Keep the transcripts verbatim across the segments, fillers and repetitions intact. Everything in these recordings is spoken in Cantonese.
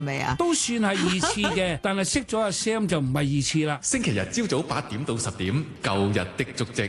咪啊？ 都算係二次嘅，但係識咗阿 Sam 就唔係二次啦。 星期日朝早八點到十點，舊日的足跡。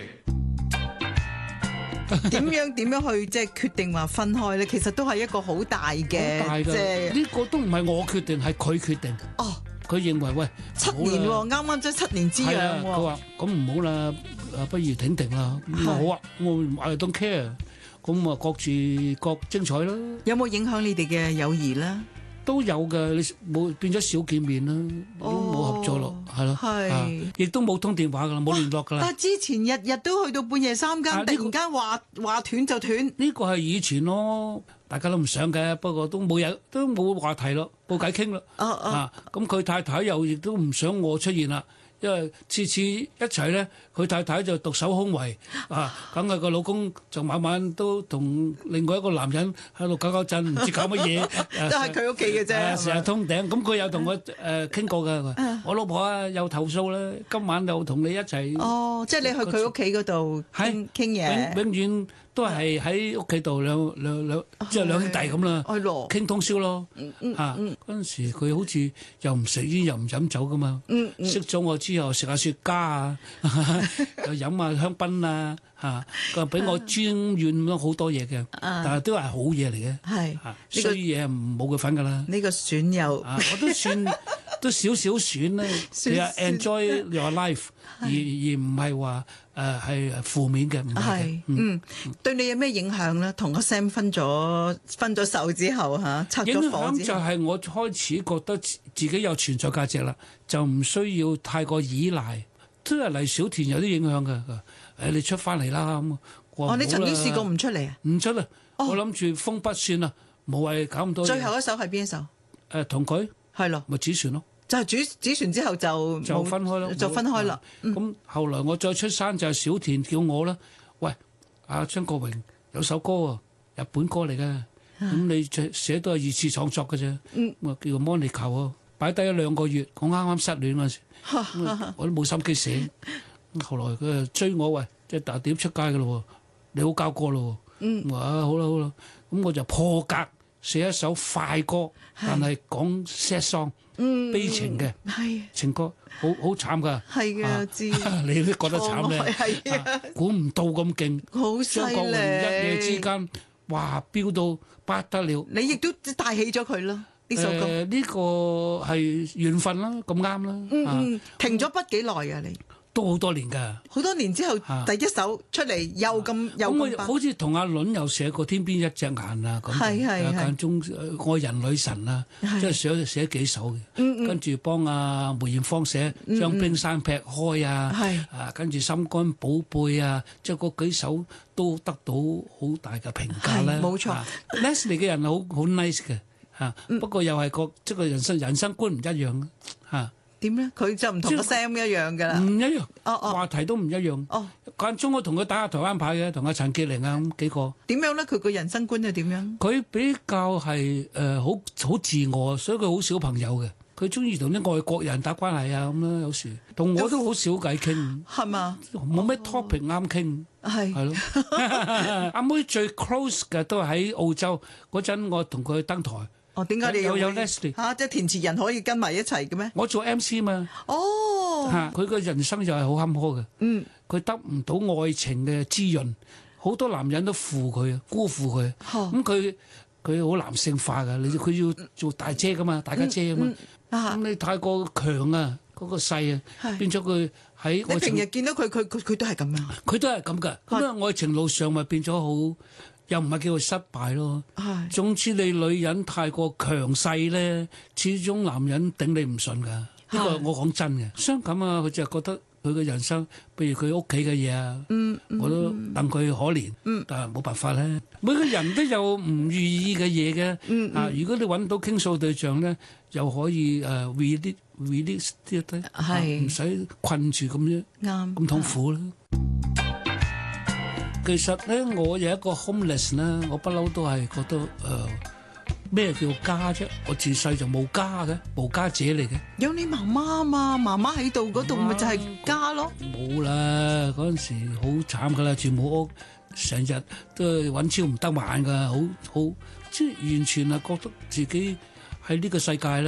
點樣點樣去即係決定話分開咧？其實都係一個好大嘅， 好大㗎， 即係呢個都唔係我決定，係佢決定。 哦， 佢認為喂七年喎，啱啱即係七年之癢係啊，佢喎。 話咁唔好啦，啊不如停停啦。咁啊好啊，我 I don't care。咁啊各自各精彩啦。 有冇影響你哋嘅友誼咧？ 都有嘅，你冇變咗少見面啦，都冇合作咯，係咯， 係， 亦都冇通電話噶啦，冇聯絡噶啦。 但係之前日日都去到半夜三更，突然間話話斷就斷。 呢個係以前咯，大家都唔想嘅，不過都冇嘢，都冇話題咯，冇偈傾咯。 啊啊， 啊，咁佢太太又亦都唔想我出現啦。因為次次一齊咧，佢太太就獨守空圍啊，梗係個老公就晚晚都同另外一個男人喺度搞搞震，唔知搞乜嘢， 都係佢屋企嘅啫， 成日通頂。咁佢有同我誒傾過㗎，我老婆啊又投訴啦，今晚又同你一齊。 哦，即係你去佢屋企嗰度傾傾嘢， 永永遠都係喺屋企度兩兩兩即係兩兄弟咁啦，傾通宵咯。啊，嗰陣時佢好似又唔食煙又唔飲酒㗎嘛，識咗我之後食下雪茄啊，又飲下香檳啊，嚇佢俾我專遠咗好多嘢嘅，但係都係好嘢嚟嘅。 係衰嘢冇佢份㗎啦。 呢個損友， 我都算都少少損咧，你係 enjoy your life，而而唔係話誒係負面嘅，唔係嘅。 嗯，對你有咩影響咧？同個 Sam 分咗分咗手之後嚇，拆咗伙之後， 影響就係我開始覺得自己有存在價值啦，就唔需要太過依賴。都係黎小田有啲影響嘅，誒你出翻嚟啦咁。 哦，你曾經試過唔出嚟啊？ 唔出啊！我諗住封筆算啦，無謂搞咁多。 最後一首係邊一首？ 誒同佢係咯， 咪紙船咯。 就係紙紙船之後就就分開咯， 就分開啦。 咁後來我再出山就係小田叫我啦，喂，阿張國榮有首歌啊，日本歌嚟嘅，咁你寫都係二次創作嘅啫，咁啊叫做 Monica 喎，擺低咗兩個月，我啱啱失戀嗰陣時，我都冇心機寫。咁後來佢就追我，喂，即係大碟出街嘅咯喎，你好交歌咯喎，我話啊好啦好啦，咁我就破格寫一首快歌，但係講 sad song。嗯，悲情嘅情歌，好好慘噶。 係嘅，知你都覺得慘咧。係啊，估唔到咁勁， 好犀利。張國榮一夜之間，哇，飆到不得了。 你亦都帶起咗佢咯，呢首歌。 誒，呢個係緣分啦，咁啱啦。 嗯嗯，停咗筆幾耐啊？你都好多年㗎。 好多年之後，第一首出嚟又咁又咁。 好似同阿倫又寫過《天邊一隻眼》啊，咁間中愛人女神啊，即係寫寫幾首嘅。跟住幫阿梅艷芳寫《將冰山劈開》啊，啊跟住《心肝寶貝》啊，即係嗰幾首都得到好大嘅評價啦。 冇錯 ，Leslie 嘅人好好 nice 嘅嚇，不過又係個即係人生人生觀唔一樣嚇。 點咧？佢就唔同個 Sam 一樣㗎啦， 唔一樣， 哦哦， 話題都唔一樣。哦，間中我同佢打下台灣牌嘅，同阿陳潔玲啊咁幾個。 點樣咧？佢個人生觀係點樣？ 佢比較係誒好好自我，所以佢好少朋友嘅。佢中意同啲外國人打關係啊咁啦，有時同我都好少偈傾。係嘛？冇咩 topic 啱傾。係係咯。阿妹最 close 嘅都係喺澳洲嗰陣，我同佢登台。 哦，點解你有有 Leslie 嚇？即係填詞人可以跟埋一齊嘅咩？ 我做 M C 嘛。 哦， 嚇！佢個人生就係好坎坷嘅。嗯，佢得唔到愛情嘅滋潤，好多男人都負佢，辜負佢。咁佢佢好男性化㗎，你佢要做大姐㗎嘛，大家姐啊嘛。咁你太過強啊，嗰個勢啊，變咗佢喺你平日見到佢，佢佢佢都係咁樣。 佢都係咁㗎。咁啊，愛情路上咪變咗好。又唔係叫佢失敗咯，總之你女人太過強勢咧，始終男人頂你唔順㗎。呢個我講真嘅，傷感啊！佢就係覺得佢嘅人生，譬如佢屋企嘅嘢啊，我都戥佢可憐，但係冇辦法咧。每個人都有唔如意嘅嘢嘅，啊！如果你揾到傾訴對象咧，又可以誒 release release 啲啲，唔使困住咁樣，咁痛苦啦。其實咧，我有一個 homeless 咧，我不嬲都係覺得誒咩叫家啫？我自細就冇家嘅，無家者嚟嘅。 有你媽媽嘛，媽媽喺度嗰度咪就係家咯。 冇啦，嗰陣時好慘噶啦，住木屋，成日都係揾超唔得晚噶，好好即係完全係覺得自己喺呢個世界咧。